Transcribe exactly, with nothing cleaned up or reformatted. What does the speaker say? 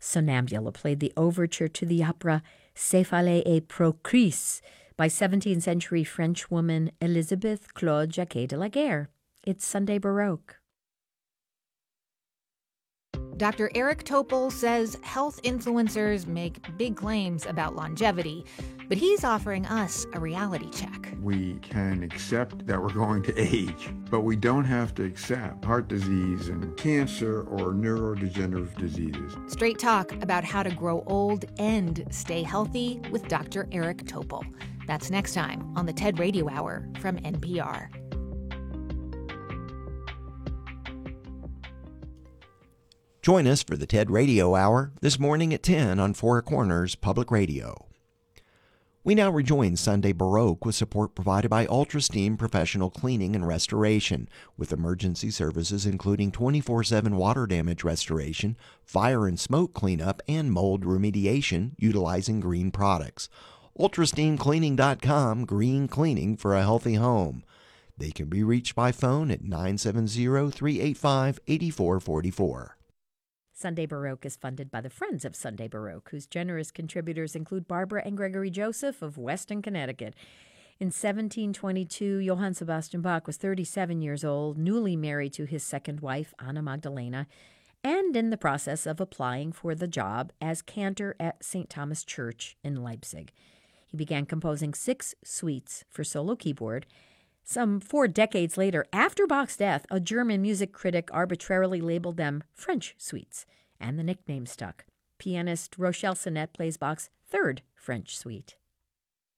Sonnambula played the overture to the opera C'est fallait et Procris by seventeenth century French woman Elizabeth Claude Jacquet de la Guerre. It's Sunday Baroque. Doctor Eric Topol says health influencers make big claims about longevity, but he's offering us a reality check. We can accept that we're going to age, but we don't have to accept heart disease and cancer or neurodegenerative diseases. Straight talk about how to grow old and stay healthy with Doctor Eric Topol. That's next time on the TED Radio Hour from N P R. Join us for the TED Radio Hour this morning at ten on Four Corners Public Radio. We now rejoin Sunday Baroque with support provided by UltraSteam Professional Cleaning and Restoration, with emergency services including twenty-four seven water damage restoration, fire and smoke cleanup, and mold remediation utilizing green products. ultra steam cleaning dot com, green cleaning for a healthy home. They can be reached by phone at nine seven zero, three eight five, eight four four four. Sunday Baroque is funded by the Friends of Sunday Baroque, whose generous contributors include Barbara and Gregory Joseph of Weston, Connecticut. In seventeen twenty-two, Johann Sebastian Bach was thirty-seven years old, newly married to his second wife, Anna Magdalena, and in the process of applying for the job as cantor at Saint Thomas Church in Leipzig. He began composing six suites for solo keyboard. Some four decades later, after Bach's death, a German music critic arbitrarily labeled them French suites, and the nickname stuck. Pianist Rochelle Sinet plays Bach's third French suite.